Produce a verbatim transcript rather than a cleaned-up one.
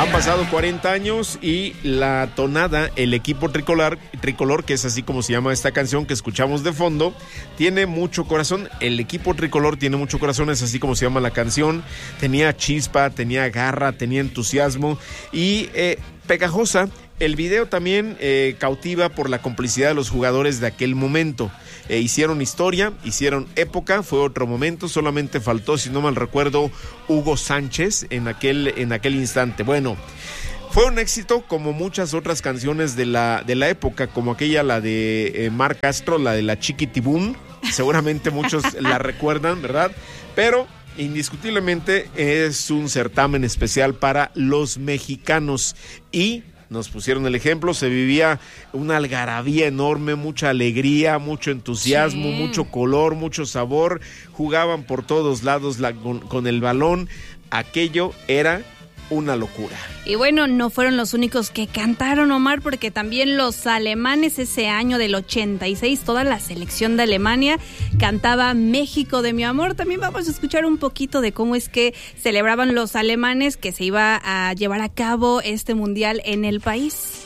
Han pasado cuarenta años y la tonada, el equipo tricolor, tricolor, que es así como se llama esta canción que escuchamos de fondo, tiene mucho corazón. El equipo tricolor tiene mucho corazón, es así como se llama la canción. Tenía chispa, tenía garra, tenía entusiasmo y eh, pegajosa. El video también eh, cautiva por la complicidad de los jugadores de aquel momento. Eh, hicieron historia, hicieron época, fue otro momento, solamente faltó, si no mal recuerdo, Hugo Sánchez en aquel, en aquel instante. Bueno, fue un éxito como muchas otras canciones de la, de la época, como aquella, la de eh, Mar Castro, la de la Chiquitibum, seguramente muchos la recuerdan, ¿verdad? Pero indiscutiblemente es un certamen especial para los mexicanos y nos pusieron el ejemplo, se vivía una algarabía enorme, mucha alegría, mucho entusiasmo, sí. mucho color, mucho sabor, jugaban por todos lados la, con, con el balón, aquello era una locura. Y bueno, no fueron los únicos que cantaron, Omar, porque también los alemanes ese año del ochenta y seis, toda la selección de Alemania cantaba México de mi amor. También vamos a escuchar un poquito de cómo es que celebraban los alemanes que se iba a llevar a cabo este mundial en el país.